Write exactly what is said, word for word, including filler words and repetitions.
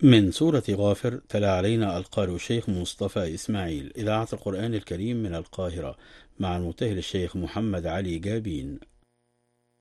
من سورة غافر تلا علينا القارئ الشيخ مصطفى إسماعيل، إذاعة القرآن الكريم من القاهرة، مع المبتهل الشيخ محمد علي جابين.